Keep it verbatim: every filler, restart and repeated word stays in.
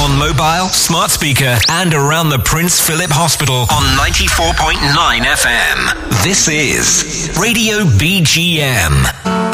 on mobile, smart speaker, and around the Prince Philip Hospital on ninety-four point nine F M. This is Radio B G M.